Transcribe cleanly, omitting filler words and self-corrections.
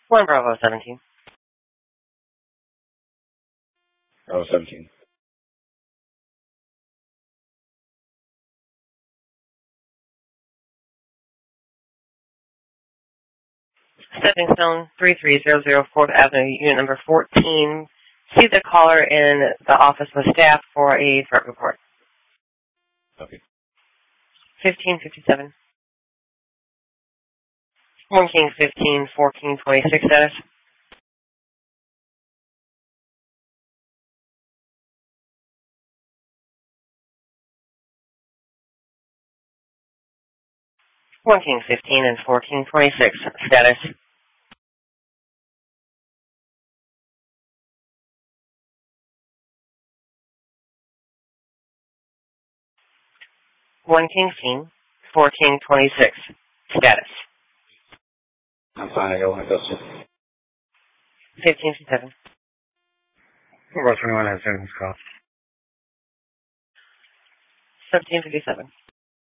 1 Bravo 17. Bravo 17. Stepping Stone, 3300 4th Avenue, unit number 14. See the caller in the office with staff for a threat report. Okay. 1557. 1 King 15, 4 King 26 status. One King 15 and 4 King 26 status. One King 4 King 26 status. I'm fine. I got one of those. 1557. Bravo 21 has service call. 1757.